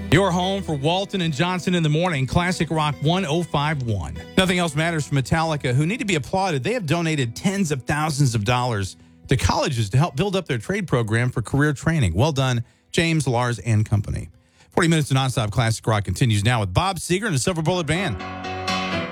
Your home for Walton and Johnson in the morning, Classic Rock 1051. Nothing Else Matters for Metallica, who need to be applauded. They have donated tens of thousands of dollars to colleges to help build up their trade program for career training. Well done, James, Lars, and company. 40 minutes of nonstop Classic Rock continues now with Bob Seger and the Silver Bullet Band.